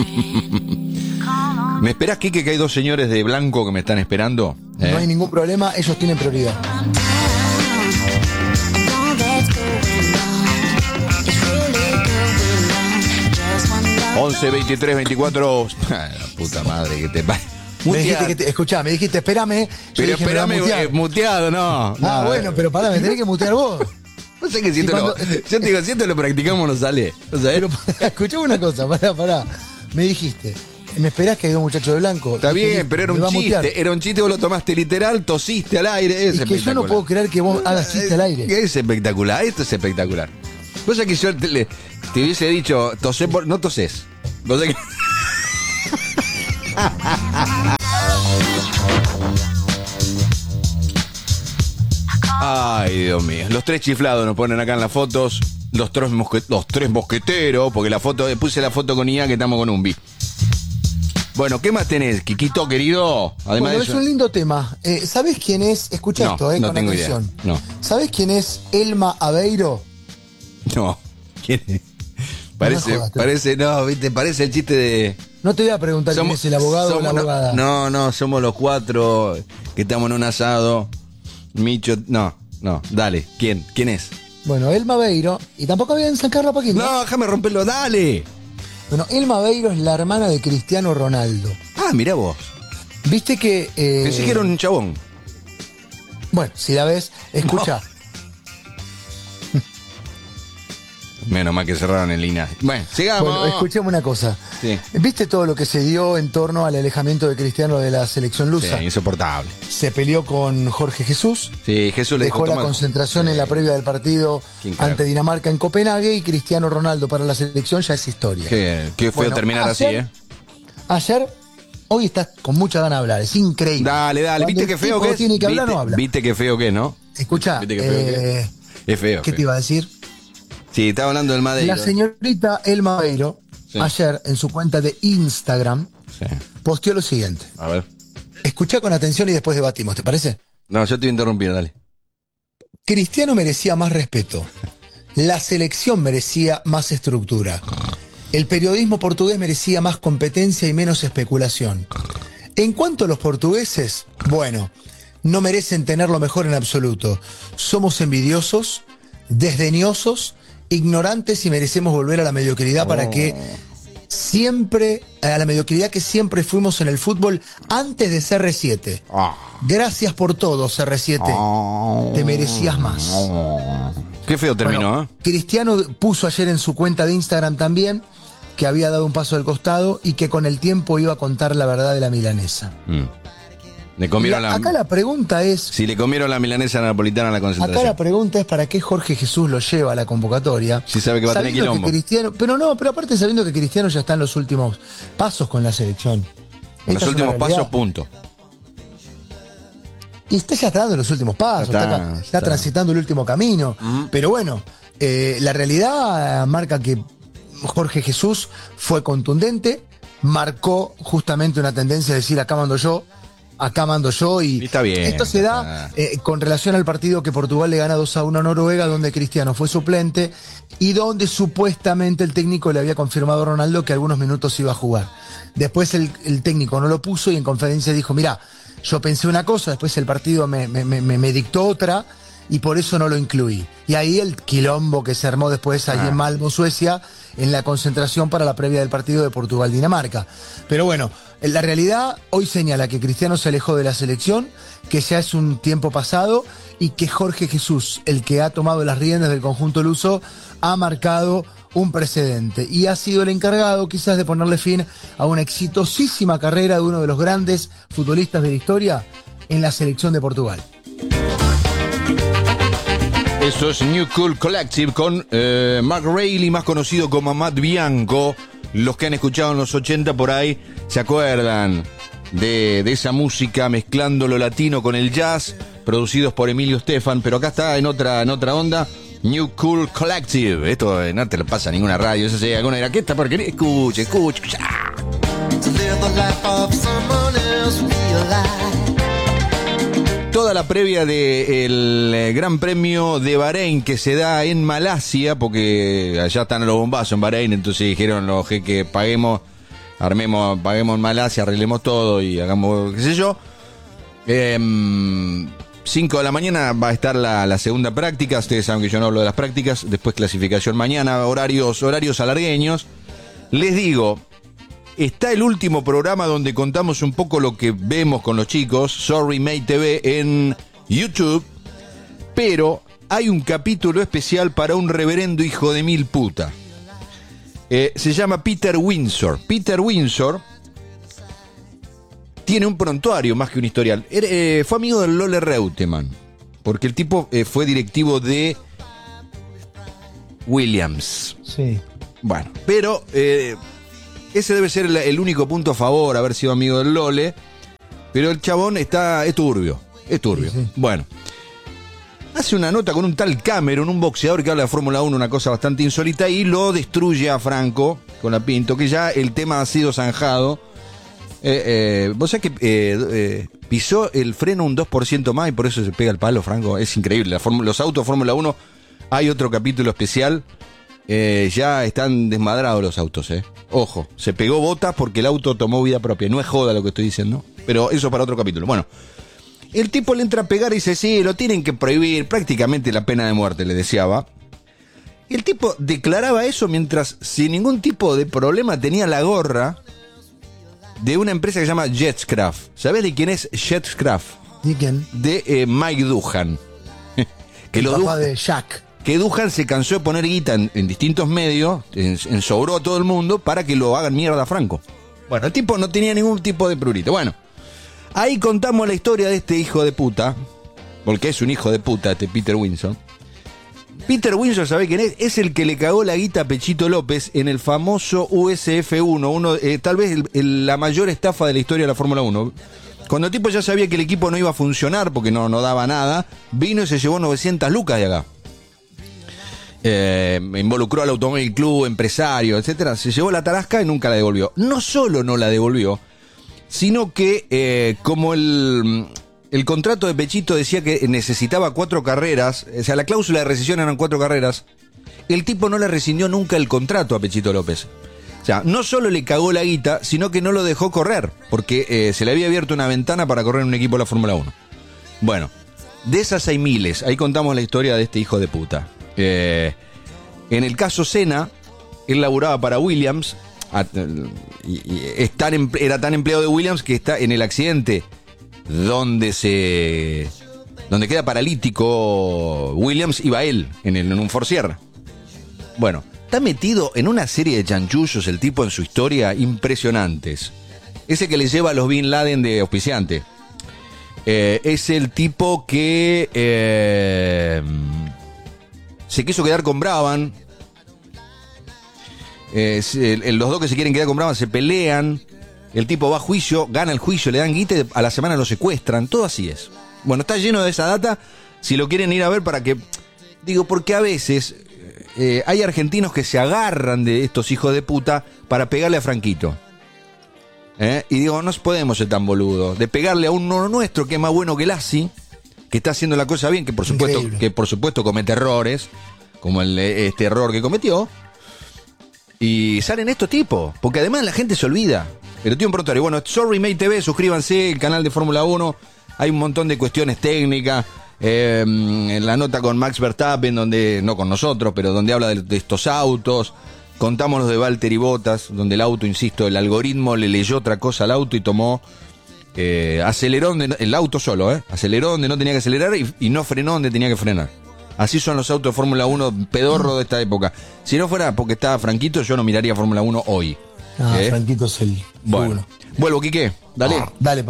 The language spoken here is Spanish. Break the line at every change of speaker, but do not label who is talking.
¿Me esperás, Quique, que hay dos señores de blanco que me están esperando?
No hay ningún problema, ellos tienen prioridad.
11, 23, 24. La puta madre que te pasa.
Me dijiste, espérame.
Pero espérame, muteado, no.
Bueno, pero pará, me tenés que mutear vos.
No sé qué siento. Yo te digo, si esto lo practicamos, no sale.
Pero escuchame una cosa, pará. Me dijiste, ¿me esperás que hay dos muchachos de blanco?
Está bien, pero era un chiste. Era un chiste, vos lo tomaste literal, tosiste al aire. Es
que yo no puedo creer que vos hagas chiste al aire.
Es espectacular, esto es espectacular. Vos sabés que yo te hubiese dicho, no tosés. Vos sabés que... Ay, Dios mío. Los tres chiflados nos ponen acá en las fotos. Los tres mosqueteros. Porque puse la foto con IA que estamos con Umbi. Bueno, ¿qué más tenés, Quiquito, querido? Además
es un lindo tema. ¿Sabés quién es? Escucha esto,
no
con
tengo
atención.
idea. No.
¿Sabés quién es Elma Aveiro?
No. ¿Quién es? Parece el chiste de...
No te voy a preguntar quién es el abogado o la abogada.
No, somos los cuatro que estamos en un asado. Micho, no, dale, ¿quién es?
Bueno, Elma Aveiro, y tampoco había en San Carlos Paquín.
No, déjame romperlo, dale.
Bueno, Elma Aveiro es la hermana de Cristiano Ronaldo.
Ah, mirá vos.
Viste que...
Pensé que era un chabón.
Bueno, si la ves, escucha.
No. Menos mal que cerraron el linaje. Bueno, sigamos.
Bueno, escuchemos una cosa.
Sí.
¿Viste todo lo que se dio en torno al alejamiento de Cristiano de la selección lusa?
Sí, insoportable.
Se peleó con Jorge Jesús.
Sí, Jesús le
dejó la concentración en la previa del partido ante Dinamarca en Copenhague, y Cristiano Ronaldo para la selección ya es historia.
Qué feo terminar ayer, así,
Hoy estás con mucha ganas de hablar, es increíble.
Dale,
cuando
¿viste qué feo que es?
Tiene que hablar, no habla.
¿Viste qué feo que es, no?
Escuchá,
es feo.
¿Qué te iba a decir?
Sí, estaba hablando del Madeiro.
La señorita Elma Aveiro, ayer en su cuenta de Instagram, posteó lo siguiente.
A ver.
Escuchá con atención y después debatimos, ¿te parece?
No, yo te voy a interrumpir, dale.
Cristiano merecía más respeto. La selección merecía más estructura. El periodismo portugués merecía más competencia y menos especulación. En cuanto a los portugueses, bueno, no merecen tener lo mejor en absoluto. Somos envidiosos, desdeñosos, ignorantes, y merecemos volver a la mediocridad a la mediocridad que siempre fuimos en el fútbol antes de CR7. Gracias por todo, CR7. Te merecías más.
Qué feo terminó,
bueno, Cristiano puso ayer en su cuenta de Instagram también que había dado un paso al costado y que con el tiempo iba a contar la verdad de la milanesa.
Le comieron
acá la pregunta es...
Si le comieron la milanesa napolitana a la concentración.
Acá la pregunta es para qué Jorge Jesús lo lleva a la convocatoria.
Si sabe que va a tener quilombo.
Pero aparte sabiendo que Cristiano ya está en los últimos pasos con la selección.
En los últimos pasos, punto.
Y ya está dando los últimos pasos, está transitando el último camino. Pero bueno, la realidad marca que Jorge Jesús fue contundente, marcó justamente una tendencia de decir acá mando yo, y
está bien,
esto se da con relación al partido que Portugal le gana 2-1 a Noruega, donde Cristiano fue suplente y donde supuestamente el técnico le había confirmado a Ronaldo que algunos minutos iba a jugar. Después el técnico no lo puso y en conferencia dijo, mirá, yo pensé una cosa, después el partido me dictó otra y por eso no lo incluí. Y ahí el quilombo que se armó después ahí en Malmö, Suecia, en la concentración para la previa del partido de Portugal-Dinamarca. Pero bueno, la realidad hoy señala que Cristiano se alejó de la selección, que ya es un tiempo pasado y que Jorge Jesús, el que ha tomado las riendas del conjunto luso, ha marcado un precedente y ha sido el encargado quizás de ponerle fin a una exitosísima carrera de uno de los grandes futbolistas de la historia en la selección de Portugal.
Eso es New Cool Collective con Mark Rayleigh, más conocido como Matt Bianco. Los que han escuchado en los 80 por ahí se acuerdan de esa música mezclando lo latino con el jazz, producidos por Emilio Estefan, pero acá está en otra onda. New Cool Collective. Esto no te lo pasa a ninguna radio. Eso sería alguna era, ¿qué está? Porque escucha. Toda la previa del Gran Premio de Bahrein que se da en Malasia, porque allá están los bombazos en Bahrein, entonces dijeron los jeques, paguemos paguemos en Malasia, arreglemos todo y hagamos, qué sé yo. 5 de la mañana va a estar la segunda práctica. Ustedes saben que yo no hablo de las prácticas. Después clasificación mañana, horarios alargueños. Les digo, está el último programa donde contamos un poco lo que vemos con los chicos, Sorry Mate TV, en YouTube. Pero hay un capítulo especial para un reverendo hijo de mil puta. Se llama Peter Windsor. Peter Windsor tiene un prontuario más que un historial. Fue amigo del Lole Reutemann, porque el tipo fue directivo de Williams.
Sí.
Bueno, pero ese debe ser el único punto a favor, haber sido amigo del Lole. Pero el chabón es turbio. Sí, sí. Bueno, hace una nota con un tal Cameron, un boxeador que habla de Fórmula 1, una cosa bastante insólita, y lo destruye a Franco con la Pinto, que ya el tema ha sido zanjado. Vos sabés que pisó el freno un 2% más y por eso se pega el palo, Franco. Es increíble. Los autos Fórmula 1, hay otro capítulo especial. Ya están desmadrados los autos, Ojo, se pegó botas porque el auto tomó vida propia. No es joda lo que estoy diciendo, pero eso para otro capítulo. Bueno, el tipo le entra a pegar y dice, sí, lo tienen que prohibir, prácticamente la pena de muerte, le deseaba. Y el tipo declaraba eso mientras, sin ningún tipo de problema, tenía la gorra de una empresa que se llama Jetscraft. ¿Sabés de quién es Jetscraft?
¿De quién?
De Mike Doohan.
El papá de Jack.
Que Doohan se cansó de poner guita en distintos medios, ensobró a todo el mundo para que lo hagan mierda a Franco. Bueno, el tipo no tenía ningún tipo de prurito. Bueno, ahí contamos la historia de este hijo de puta, porque es un hijo de puta este Peter Windsor. Peter Windsor, ¿sabe quién es? Es el que le cagó la guita a Pechito López en el famoso USF1, tal vez la mayor estafa de la historia de la Fórmula 1. Cuando el tipo ya sabía que el equipo no iba a funcionar porque no daba nada, vino y se llevó 900 lucas de acá. Involucró al Automóvil Club, empresario, etcétera. Se llevó la tarasca y nunca la devolvió. No solo no la devolvió, sino que como el contrato de Pechito decía que necesitaba 4 carreras, o sea, la cláusula de rescisión eran 4 carreras, el tipo no le rescindió nunca el contrato a Pechito López. O sea, no solo le cagó la guita, sino que no lo dejó correr, porque se le había abierto una ventana para correr en un equipo de la Fórmula 1. Bueno, de esas hay miles. Ahí contamos la historia de este hijo de puta. En el caso Senna, él laburaba para Williams, era tan empleado de Williams que está en el accidente donde queda paralítico Williams, iba él en un Ford Sierra. Bueno, está metido en una serie de chanchullos el tipo en su historia impresionantes. Ese que le lleva a los Bin Laden de auspiciante. Es el tipo que se quiso quedar con Brabham. Los dos que se quieren quedar con Brabham se pelean. El tipo va a juicio, gana el juicio, le dan guita y a la semana lo secuestran. Todo así es. Bueno, está lleno de esa data. Si lo quieren ir a ver para que... Digo, porque a veces hay argentinos que se agarran de estos hijos de puta para pegarle a Franquito. Y digo, no podemos ser tan boludos. De pegarle a uno nuestro que es más bueno que Lassi, que está haciendo la cosa bien, que por supuesto comete errores, como este error que cometió. Y salen estos tipos, porque además la gente se olvida. Pero tiene un prontuario. Bueno, Sorry Mate TV, suscríbanse, el canal de Fórmula 1. Hay un montón de cuestiones técnicas. En la nota con Max Verstappen, donde, no con nosotros, pero donde habla de estos autos. Contamos los de Valtteri Bottas, donde el auto, insisto, el algoritmo le leyó otra cosa al auto y tomó... aceleró el auto solo, aceleró donde no tenía que acelerar y no frenó donde tenía que frenar. Así son los autos de Fórmula 1 pedorro de esta época. Si no fuera porque estaba Franquito, yo no miraría Fórmula 1 hoy.
Franquito es el
bueno. Vuelvo, Quique, dale.
Dale.